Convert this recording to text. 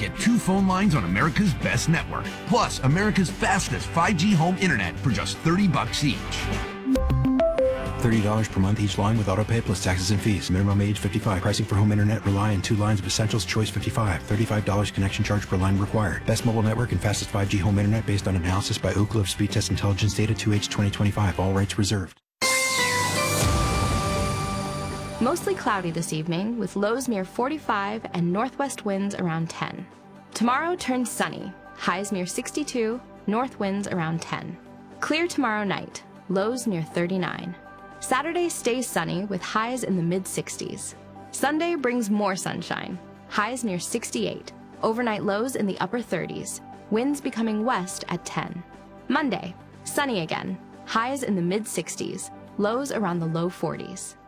Get 2 phone lines on America's best network, plus America's fastest 5G home internet for just $30 each. $30 per month each line with autopay plus taxes and fees. Minimum age 55. Pricing for home internet rely on 2 lines of Essentials Choice 55. $35 connection charge per line required. Best mobile network and fastest 5G home internet based on analysis by Ookla of Speed Test Intelligence data 2H 2025. All rights reserved. Mostly cloudy this evening with lows near 45 and northwest winds around 10. Tomorrow turns sunny, highs near 62, north winds around 10. Clear tomorrow night, lows near 39. Saturday stays sunny with highs in the mid-60s. Sunday brings more sunshine, highs near 68, overnight lows in the upper 30s, winds becoming west at 10. Monday, sunny again, highs in the mid-60s, lows around the low 40s.